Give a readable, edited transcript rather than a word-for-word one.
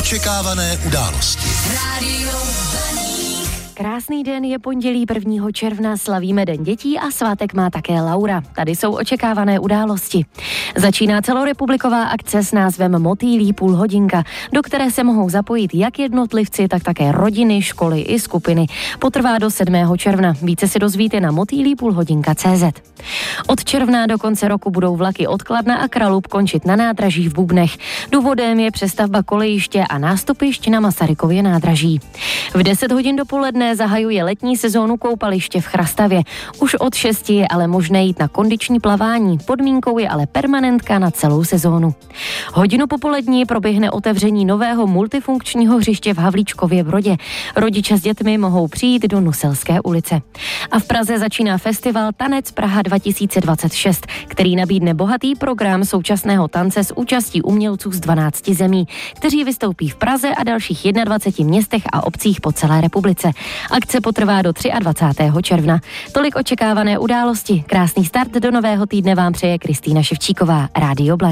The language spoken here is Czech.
Očekávané události. Krásný den, je pondělí 1. června, slavíme Den dětí a svátek má také Laura. Tady jsou očekávané události. Začíná celorepubliková akce s názvem Motýlí půlhodinka, do které se mohou zapojit jak jednotlivci, tak také rodiny, školy i skupiny. Potrvá do 7. června. Více si dozvíte na motýlípůlhodinka.cz. Od června do konce roku budou vlaky od Kladna a Kralub končit na nádraží v Bubnech. Důvodem je přestavba kolejiště a nástupišť na Masarykově nádraží. V 10 hodin dopoledne zahajuje letní sezónu koupaliště v Chrastavě. Už od 6 je ale možné jít na kondiční plavání. Podmínkou je ale permanentka na celou sezónu. Hodinu popolední proběhne otevření nového multifunkčního hřiště v Havlíčkově Brodě. Rodiče s dětmi mohou přijít do Nuselské ulice. A v Praze začíná festival Tanec Praha 2026, který nabídne bohatý program současného tance s účastí umělců z 12 zemí, kteří vystoupí v Praze a dalších 21 městech a obcích po celé republice. Akce potrvá do 23. června. Tolik očekávané události. Krásný start do nového týdne vám přeje Kristýna Ševčíková, Rádio Blaník.